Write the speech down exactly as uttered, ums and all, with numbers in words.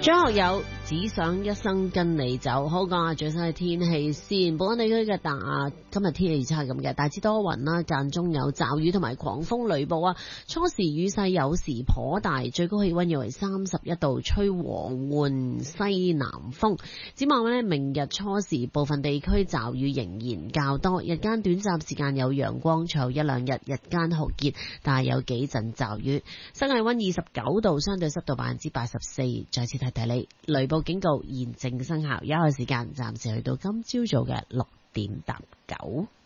張學友只想一生跟你走。好，講下最新嘅天氣先。本港地區嘅大今日天氣預測係咁嘅，大致多雲啦，間中有驟雨同埋狂風雷暴啊。初時雨勢有時頗大，最高氣溫約為三十一度，吹和緩西南風。展望呢，明日初時部分地區驟雨仍然較多，日間短暫時間有陽光，隨後一兩日日間酷熱，但係有幾陣驟雨。室外溫二十九度，相對濕度百分之八十四。再次提提你，雷暴警告現正生效，有一個時間暫時去到今朝早嘅六點搭九。